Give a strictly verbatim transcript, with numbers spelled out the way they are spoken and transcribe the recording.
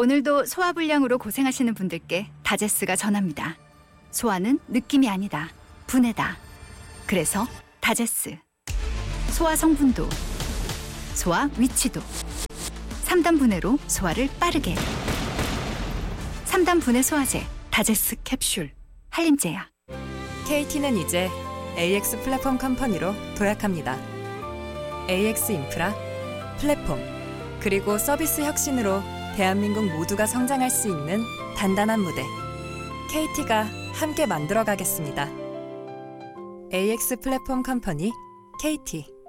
오늘도 소화불량으로 고생하시는 분들께 다제스가 전합니다. 소화는 느낌이 아니다. 분해다. 그래서 다제스. 소화 성분도, 소화 위치도. 삼 단 분해로 소화를 빠르게. 삼 단 분해 소화제 다제스 캡슐. 한림제약. 케이티는 이제 에이엑스 플랫폼 컴퍼니로 도약합니다. 에이엑스 인프라, 플랫폼, 그리고 서비스 혁신으로 대한민국 모두가 성장할 수 있는 단단한 무대. 케이티가 함께 만들어가겠습니다. 에이엑스 플랫폼 컴퍼니 케이티.